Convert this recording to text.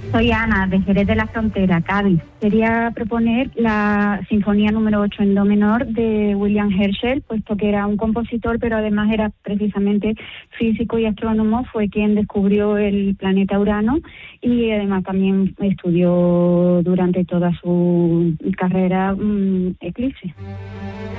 Soy Ana, de Jerez de la Frontera, Cádiz. Quería proponer la Sinfonía número 8 en do menor de William Herschel, puesto que era un compositor, pero además era precisamente físico y astrónomo, fue quien descubrió el planeta Urano y además también estudió durante toda su carrera eclipses.